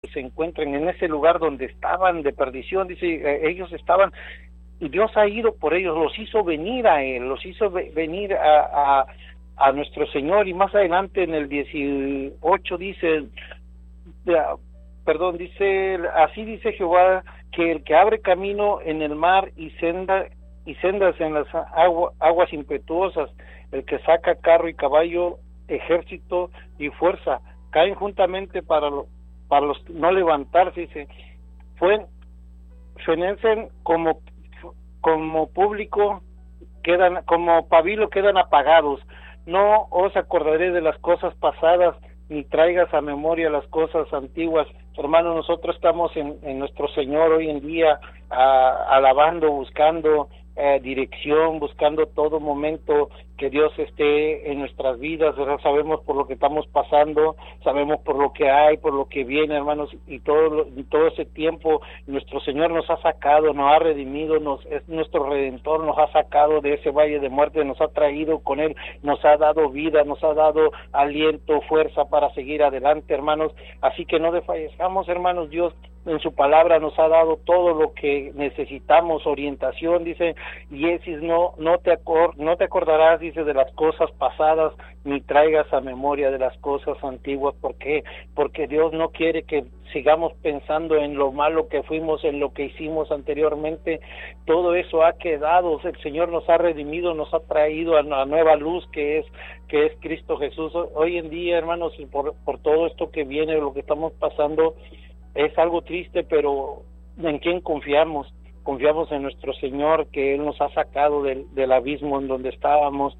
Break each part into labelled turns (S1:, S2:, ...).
S1: se encuentren en ese lugar donde estaban de perdición. Dice, ellos estaban, y Dios ha ido por ellos, los hizo venir a Él, los hizo venir a nuestro Señor. Y más adelante en el 18 dice, dice, así dice Jehová, que el que abre camino en el mar y sendas en las aguas impetuosas, el que saca carro y caballo, ejército y fuerza, caen juntamente para los no levantarse. Dice, fenecen como público, quedan como pabilo, quedan apagados. No os acordaré de las cosas pasadas, ni traigas a memoria las cosas antiguas. Hermano, nosotros estamos en nuestro Señor hoy en día, alabando, buscando dirección, buscando todo momento que Dios esté en nuestras vidas, ¿verdad? Sabemos por lo que estamos pasando, sabemos por lo que hay, por lo que viene, hermanos, y todo ese tiempo nuestro Señor nos ha sacado, nos ha redimido, es nuestro Redentor, nos ha sacado de ese valle de muerte, nos ha traído con Él, nos ha dado vida, nos ha dado aliento, fuerza para seguir adelante, hermanos. Así que no desfallezcamos, hermanos. Dios en su palabra nos ha dado todo lo que necesitamos, orientación, dice, y no te acordarás, dice, de las cosas pasadas, ni traigas a memoria de las cosas antiguas. ¿Por qué? Porque Dios no quiere que sigamos pensando en lo malo que fuimos, en lo que hicimos anteriormente. Todo eso ha quedado. El Señor nos ha redimido, nos ha traído a la nueva luz que es Cristo Jesús. Hoy en día, hermanos, por todo esto que viene, lo que estamos pasando, es algo triste, pero ¿en quién confiamos? Confiamos en nuestro Señor, que Él nos ha sacado del abismo en donde estábamos,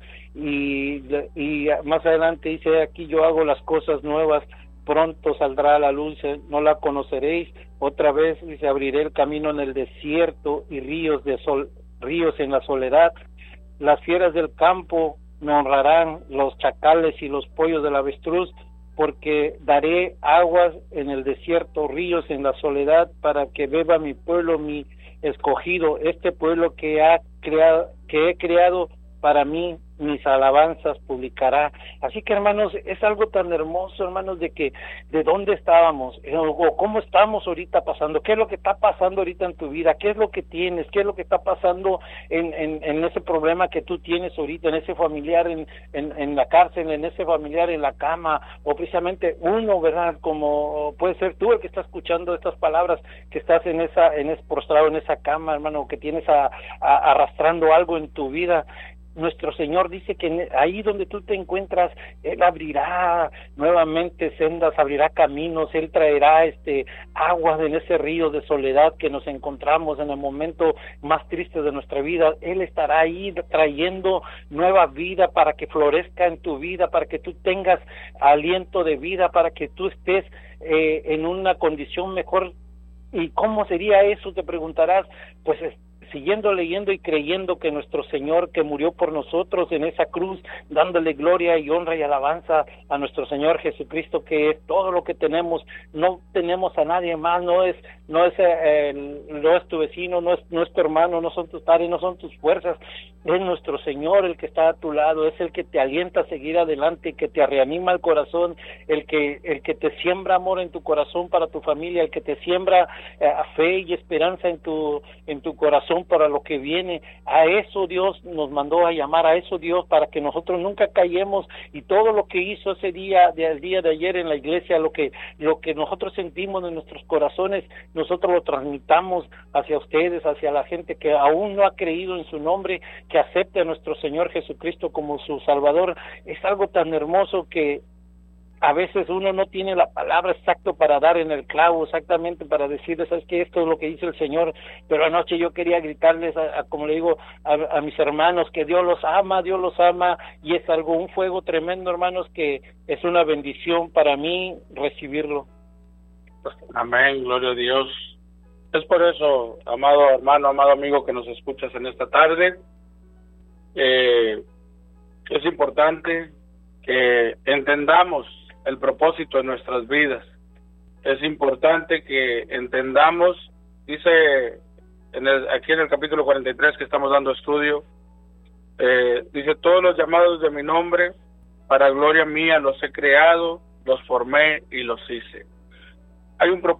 S1: y más adelante dice, aquí yo hago las cosas nuevas, pronto saldrá a la luz, no la conoceréis. Otra vez dice, abriré el camino en el desierto y ríos en la soledad. Las fieras del campo me honrarán, los chacales y los pollos del avestruz, porque daré aguas en el desierto, ríos en la soledad, para que beba mi pueblo, mi escogido, este pueblo que he creado para mí, mis alabanzas publicará. Así que, hermanos, es algo tan hermoso, hermanos, de dónde estábamos, o cómo estamos ahorita pasando, qué es lo que está pasando ahorita en tu vida, qué es lo que tienes, qué es lo que está pasando en ese problema que tú tienes ahorita, en ese familiar en la cárcel, en ese familiar en la cama, o precisamente uno, ¿verdad? Como puede ser tú el que está escuchando estas palabras, que estás prostrado en esa cama, hermano, que tienes arrastrando algo en tu vida. Nuestro Señor dice que ahí donde tú te encuentras, Él abrirá nuevamente sendas, abrirá caminos, Él traerá aguas en ese río de soledad que nos encontramos en el momento más triste de nuestra vida. Él estará ahí trayendo nueva vida para que florezca en tu vida, para que tú tengas aliento de vida, para que tú estés en una condición mejor. ¿Y cómo sería eso? Te preguntarás. Pues siguiendo leyendo y creyendo que nuestro Señor, que murió por nosotros en esa cruz, dándole gloria y honra y alabanza a nuestro Señor Jesucristo, que es todo lo que tenemos. No tenemos a nadie más, no es tu vecino, no es tu hermano, no son tus padres, no son tus fuerzas. Es nuestro Señor el que está a tu lado, es el que te alienta a seguir adelante, que te reanima el corazón, el que te siembra amor en tu corazón para tu familia, el que te siembra fe y esperanza en tu corazón para lo que viene. A eso Dios nos mandó a llamar, a eso Dios, para que nosotros nunca callemos, y todo lo que hizo ese día de ayer en la iglesia, lo que nosotros sentimos en nuestros corazones, nosotros lo transmitamos hacia ustedes, hacia la gente que aún no ha creído en su nombre, que acepte a nuestro Señor Jesucristo como su Salvador. Es algo tan hermoso que a veces uno no tiene la palabra exacta para dar en el clavo, exactamente para decirles, ¿sabes qué? Esto es lo que dice el Señor. Pero anoche yo quería gritarles, como le digo, a mis hermanos, que Dios los ama, y es un fuego tremendo, hermanos, que es una bendición para mí recibirlo.
S2: Amén, gloria a Dios. Es por eso, amado hermano, amado amigo que nos escuchas en esta tarde, es importante que entendamos el propósito de nuestras vidas. Es importante que entendamos, dice aquí en el capítulo 43 que estamos dando estudio, dice, todos los llamados de mi nombre, para gloria mía los he creado, los formé y los hice. Hay un propósito